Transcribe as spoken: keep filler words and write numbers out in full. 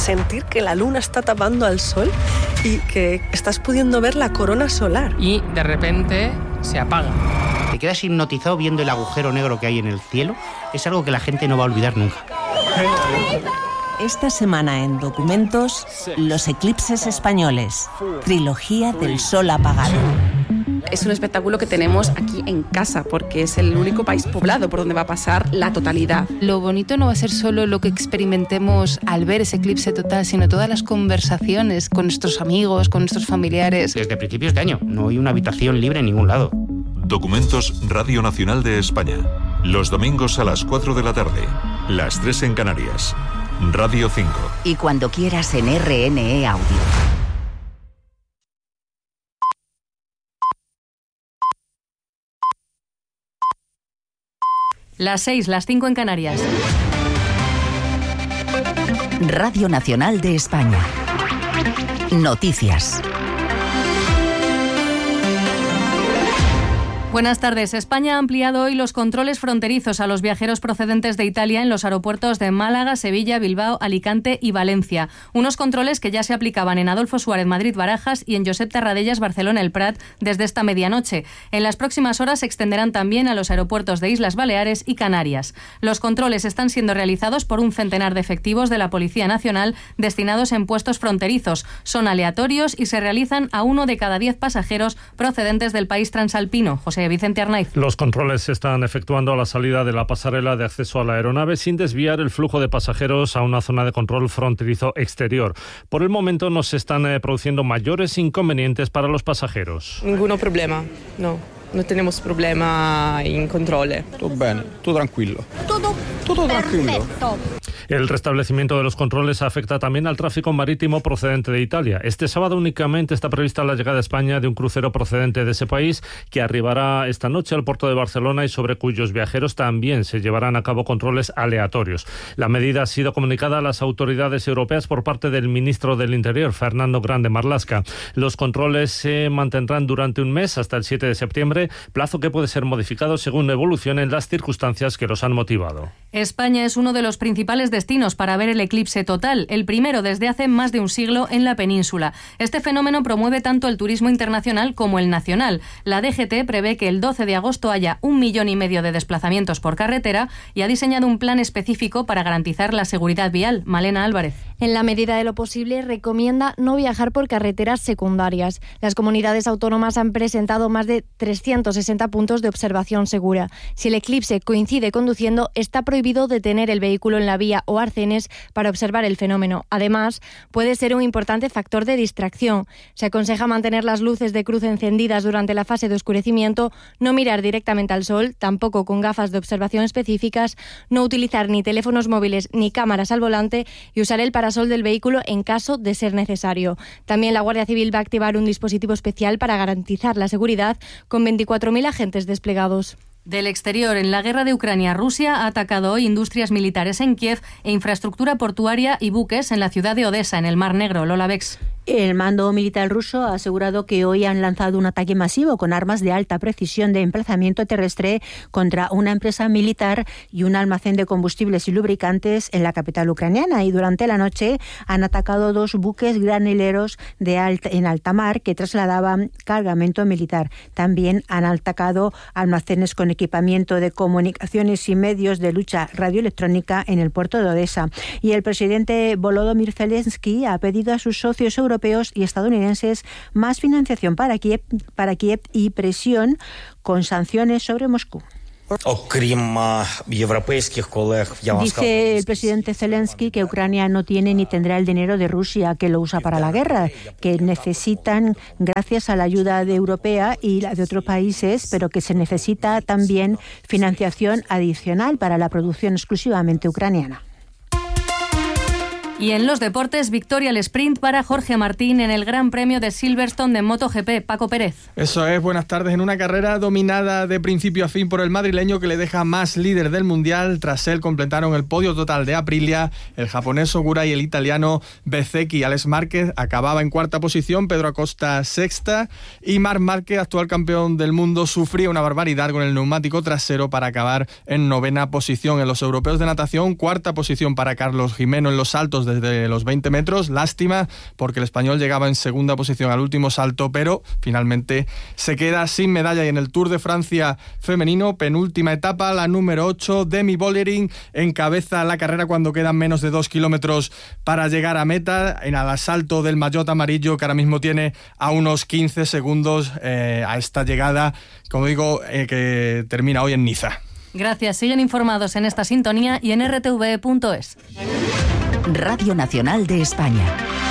sentir que la luna está tapando al sol y que estás pudiendo ver la corona solar. Y de repente se apaga. Te quedas hipnotizado viendo el agujero negro que hay en el cielo. Es algo que la gente no va a olvidar nunca. Esta semana en Documentos, los eclipses españoles. Trilogía del sol apagado. Es un espectáculo que tenemos aquí en casa, porque es el único país poblado por donde va a pasar la totalidad. Lo bonito no va a ser solo lo que experimentemos al ver ese eclipse total, sino todas las conversaciones con nuestros amigos, con nuestros familiares. Desde principios de año, no hay una habitación libre en ningún lado. Documentos Radio Nacional de España. Los domingos a las cuatro de la tarde. Las tres en Canarias. Radio cinco. Y cuando quieras en R N E Audio. Las seis, las cinco en Canarias. Radio Nacional de España. Noticias. Buenas tardes. España ha ampliado hoy los controles fronterizos a los viajeros procedentes de Italia en los aeropuertos de Málaga, Sevilla, Bilbao, Alicante y Valencia. Unos controles que ya se aplicaban en Adolfo Suárez, Madrid, Barajas y en Josep Tarradellas, Barcelona, El Prat, desde esta medianoche. En las próximas horas se extenderán también a los aeropuertos de Islas Baleares y Canarias. Los controles están siendo realizados por un centenar de efectivos de la Policía Nacional destinados en puestos fronterizos. Son aleatorios y se realizan a uno de cada diez pasajeros procedentes del país transalpino. José Vicente Arnaiz. Los controles se están efectuando a la salida de la pasarela de acceso a la aeronave sin desviar el flujo de pasajeros a una zona de control fronterizo exterior. Por el momento no se están eh, produciendo mayores inconvenientes para los pasajeros. Ningún problema, no. No tenemos problema en controle. Todo bien, todo tranquilo. Todo, todo tranquilo. El restablecimiento de los controles afecta también al tráfico marítimo procedente de Italia. Este sábado únicamente está prevista la llegada a España de un crucero procedente de ese país que arribará esta noche al puerto de Barcelona y sobre cuyos viajeros también se llevarán a cabo controles aleatorios. La medida ha sido comunicada a las autoridades europeas por parte del ministro del Interior, Fernando Grande Marlaska. Los controles se mantendrán durante un mes hasta el siete de septiembre, plazo que puede ser modificado según evolucionen las circunstancias que los han motivado. España es uno de los principales destinos para ver el eclipse total, el primero desde hace más de un siglo en la península. Este fenómeno promueve tanto el turismo internacional como el nacional. La D G T prevé que el doce de agosto haya un millón y medio de desplazamientos por carretera y ha diseñado un plan específico para garantizar la seguridad vial. Malena Álvarez. En la medida de lo posible, recomienda no viajar por carreteras secundarias. Las comunidades autónomas han presentado más de trescientos sesenta puntos de observación segura. Si el eclipse coincide conduciendo, está prohibido detener el vehículo en la vía o arcenes para observar el fenómeno. Además, puede ser un importante factor de distracción. Se aconseja mantener las luces de cruz encendidas durante la fase de oscurecimiento, no mirar directamente al sol, tampoco con gafas de observación específicas, no utilizar ni teléfonos móviles ni cámaras al volante y usar el parasol del vehículo en caso de ser necesario. También la Guardia Civil va a activar un dispositivo especial para garantizar la seguridad con veinticuatro mil agentes desplegados. Del exterior, en la guerra de Ucrania, Rusia ha atacado hoy industrias militares en Kiev e infraestructura portuaria y buques en la ciudad de Odessa, en el Mar Negro. Lola Bex. El mando militar ruso ha asegurado que hoy han lanzado un ataque masivo con armas de alta precisión de emplazamiento terrestre contra una empresa militar y un almacén de combustibles y lubricantes en la capital ucraniana. Y durante la noche han atacado dos buques granileros de alta, en alta mar que trasladaban cargamento militar. También han atacado almacenes con equipamiento de comunicaciones y medios de lucha radioelectrónica en el puerto de Odessa. Y el presidente Volodymyr Zelensky ha pedido a sus socios europeos y estadounidenses más financiación para Kiev, para Kiev y presión con sanciones sobre Moscú. Dice el presidente Zelensky que Ucrania no tiene ni tendrá el dinero de Rusia, que lo usa para la guerra, que necesitan gracias a la ayuda de europea y la de otros países, pero que se necesita también financiación adicional para la producción exclusivamente ucraniana. Y en los deportes, victoria al sprint para Jorge Martín en el Gran Premio de Silverstone de MotoGP. Paco Pérez. Eso es, buenas tardes. En una carrera dominada de principio a fin por el madrileño que le deja más líder del Mundial. Tras él completaron el podio total de Aprilia, el japonés Ogura y el italiano Bezzecchi. Alex Márquez acababa en cuarta posición, Pedro Acosta sexta y Marc Márquez, actual campeón del mundo, sufría una barbaridad con el neumático trasero para acabar en novena posición. En los europeos de natación, cuarta posición para Carlos Jimeno en los saltos de desde los veinte metros. Lástima, porque el español llegaba en segunda posición al último salto, pero finalmente se queda sin medalla. Y en el Tour de Francia femenino, penúltima etapa, la número ocho, Demi Vollering, encabeza la carrera cuando quedan menos de dos kilómetros para llegar a meta, en el asalto del maillot amarillo, que ahora mismo tiene a unos quince segundos eh, a esta llegada, como digo, eh, que termina hoy en Niza. Gracias. Siguen informados en esta sintonía y en r t v punto es. Radio Nacional de España.